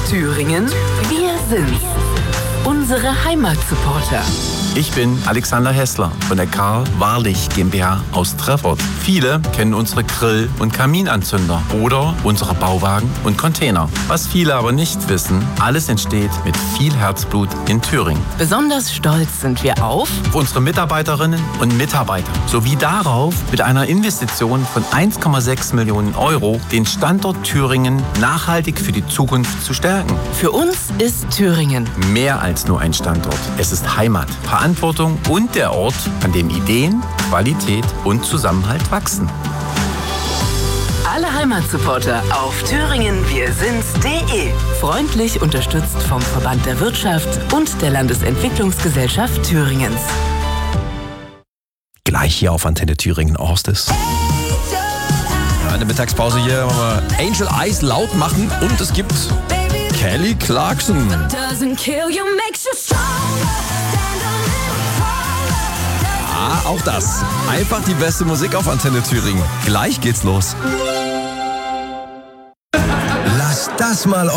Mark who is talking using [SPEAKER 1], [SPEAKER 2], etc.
[SPEAKER 1] Thüringen, wir sind's. Unsere Heimatsupporter.
[SPEAKER 2] Ich bin Alexander Hessler von der Karl Wahrlich GmbH aus Treffort. Viele kennen unsere Grill- und Kaminanzünder oder unsere Bauwagen und Container. Was viele aber nicht wissen, alles entsteht mit viel Herzblut in Thüringen.
[SPEAKER 1] Besonders stolz sind wir auf
[SPEAKER 2] Unsere Mitarbeiterinnen und Mitarbeiter sowie darauf, mit einer Investition von 1,6 Millionen Euro den Standort Thüringen nachhaltig für die Zukunft zu stärken.
[SPEAKER 1] Für uns ist Thüringen
[SPEAKER 2] Mehr als nur ein Standort. Es ist Heimat, Verantwortung und der Ort, an dem Ideen, Qualität und Zusammenhalt wachsen.
[SPEAKER 1] alle Heimatsupporter auf thüringenwirsind's.de. Freundlich unterstützt vom Verband der Wirtschaft und der Landesentwicklungsgesellschaft Thüringens.
[SPEAKER 3] Gleich hier auf Antenne Thüringen Orstes. Ja, in der Mittagspause hier wollen wir Angel Eyes laut machen und es gibt Kelly Clarkson. Ja, auch das. Einfach die beste Musik auf Antenne Thüringen. Gleich geht's los.
[SPEAKER 4] Lass das mal